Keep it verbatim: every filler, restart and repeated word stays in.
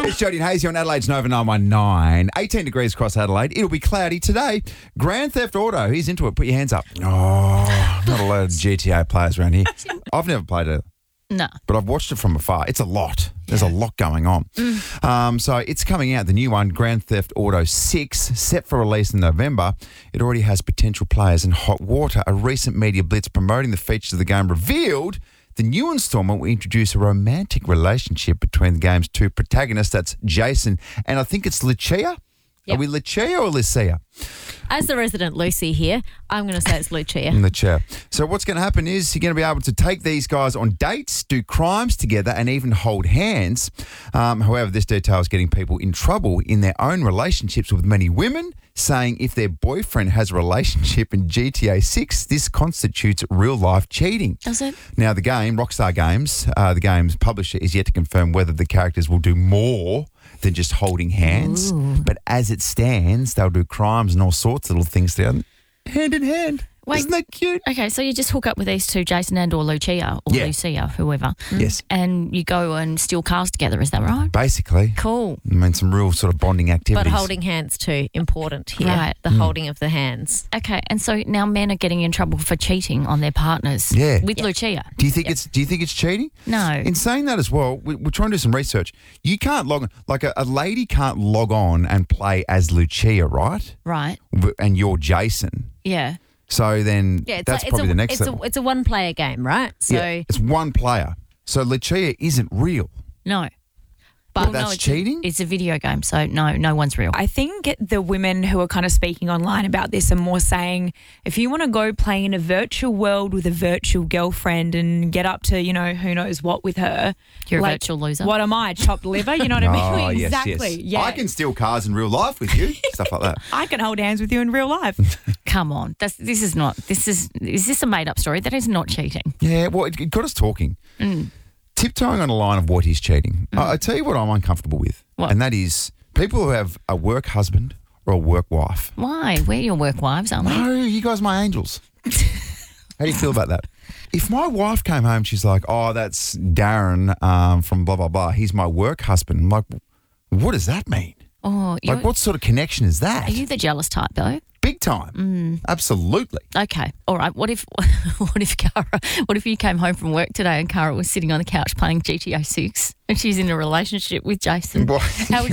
It's Jody and Hazy on Adelaide's Nova nine one nine. eighteen degrees across Adelaide. It'll be cloudy today. Grand Theft Auto. He's into it. Put your hands up. Oh, not a lot of G T A players around here. I've never played it. No. But I've watched it from afar. It's a lot. There's a lot going on. Mm. Um, so it's coming out, the new one, Grand Theft Auto six, set for release in November. It already has potential players in hot water. A recent media blitz promoting the features of the game revealed the new installment will introduce a romantic relationship between the game's two protagonists. That's Jason and I think it's Lucia. Yep. Are we Lucia or Lucia? As the resident Lucy here, I'm going to say it's Lucia. Lucia. So what's going to happen is you're going to be able to take these guys on dates, do crimes together, and even hold hands. Um, however, this detail is getting people in trouble in their own relationships with many women, saying if their boyfriend has a relationship in G T A six, this constitutes real-life cheating. Does it? Now, the game, Rockstar Games, uh, the game's publisher, is yet to confirm whether the characters will do more than just holding hands. Ooh. But as it stands, they'll do crimes and all sorts of little things together, hand in hand. Wait. Isn't that cute? Okay, so you just hook up with these two, Jason and or Lucia or Yeah. Lucia, whoever. Yes. And you go and steal cars together, is that right? Basically. Cool. I mean, some real sort of bonding activities. But holding hands too, important here. Right. The holding of the hands. Okay, and so now men are getting in trouble for cheating on their partners. Yeah. With Lucia. Do you think it's Do you think it's cheating? No. In saying that as well, we, we're trying to do some research. You can't log on, like a, a lady can't log on and play as Lucia, right? Right. W- And you're Jason. Yeah. So then Yeah, it's that's a, probably it's a, the next it's level. A, it's a one-player game, right? So yeah, it's one player. So Lucia isn't real. No. But Well, that's no, it's cheating? A, it's a video game, so no, no one's real. I think the women who are kind of speaking online about this are more saying if you want to go play in a virtual world with a virtual girlfriend and get up to, you know, who knows what with her. You're like, a virtual loser. What am I, chopped liver? You know what I mean? Oh, yes, exactly. yes. Yeah. I can steal cars in real life with you, stuff like that. I can hold hands with you in real life. Come on. That's, this is not, this is, is this a made up story? That is not cheating. Yeah, well, it, it got us talking. Mm. Tiptoeing on a line of what is cheating. I, I tell you what I'm uncomfortable with, What? and that is people who have a work husband or a work wife. Why? We're your work wives, aren't we? No, you guys are my angels. How do you feel about that? If my wife came home, she's like, oh, that's Darren um, from blah, blah, blah. He's my work husband. I'm like, what does that mean? Oh, you're, Like, what sort of connection is that? are you the jealous type though? Big time. Mm. Absolutely. Okay. All right. What if what if Cara what if you came home from work today and Cara was sitting on the couch playing G T A six and she's in a relationship with Jason? Boy. How would